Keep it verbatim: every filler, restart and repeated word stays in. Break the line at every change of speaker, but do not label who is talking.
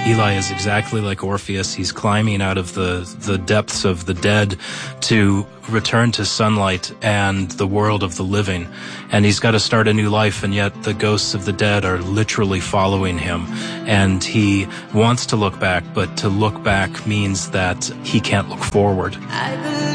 Eli is exactly like Orpheus. He's climbing out of the, the depths of the dead to return to sunlight and the world of the living. And he's got to start a new life, and yet the ghosts of the dead are literally following him. And he wants to look back, but to look back means that he can't look forward.